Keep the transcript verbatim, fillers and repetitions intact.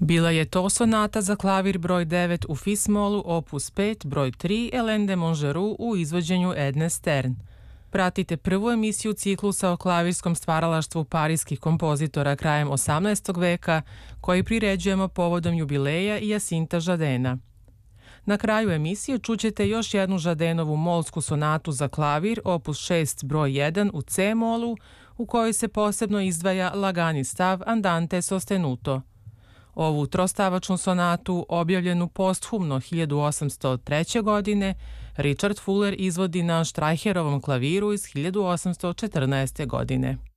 Bila je to sonata za klavir broj devet u fis-molu opus pet broj tri Hélène de Montgeroux u izvođenju Edne Stern. Pratite prvu emisiju ciklusa o klavirskom stvaralaštvu parijskih kompozitora krajem osamnaestog veka koji priređujemo povodom jubileja Jacinta Jardina. Na kraju emisije čućete još jednu Jardinovu molsku sonatu za klavir opus šest broj jedan u ce-molu u kojoj se posebno izdvaja lagani stav Andante sostenuto. Ovu trostavačnu sonatu, objavljenu posthumno hiljadu osamsto treće. godine, Richard Fuller izvodi na Streicherovom klaviru iz hiljadu osamsto četrnaeste. godine.